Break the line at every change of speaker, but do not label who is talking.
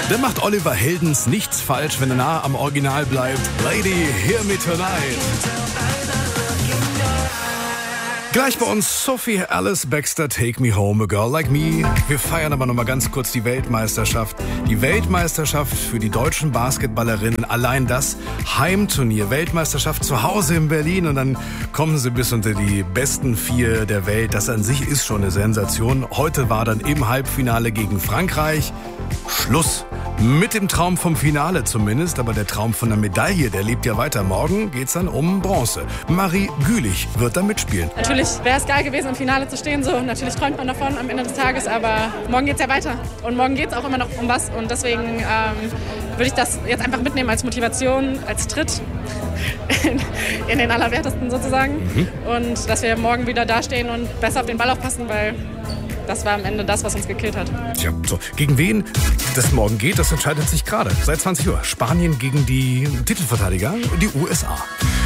Da macht Oliver Heldens nichts falsch, wenn er nah am Original bleibt. Lady, hear me tonight. Gleich bei uns Sophie Alice Baxter, Take Me Home, A Girl Like Me. Wir feiern aber noch mal ganz kurz die Weltmeisterschaft. Die Weltmeisterschaft für die deutschen Basketballerinnen. Allein das Heimturnier, Weltmeisterschaft zu Hause in Berlin. Und dann kommen sie bis unter die besten 4 der Welt. Das an sich ist schon eine Sensation. Heute war dann im Halbfinale gegen Frankreich Schluss. Mit dem Traum vom Finale zumindest, aber der Traum von der Medaille, der lebt ja weiter. Morgen geht's dann um Bronze. Marie Gülich wird da mitspielen.
Natürlich wäre es geil gewesen, im Finale zu stehen. So, natürlich träumt man davon am Ende des Tages, aber morgen geht's ja weiter. Und morgen geht's auch immer noch um was. Und deswegen würde ich das jetzt einfach mitnehmen als Motivation, als Tritt in den Allerwertesten sozusagen. Und dass wir morgen wieder dastehen und besser auf den Ball aufpassen, weil das war am Ende das, was uns gekillt hat.
Tja, so. Gegen wen das morgen geht, das entscheidet sich gerade. Seit 20 Uhr. Spanien gegen die Titelverteidiger, die USA.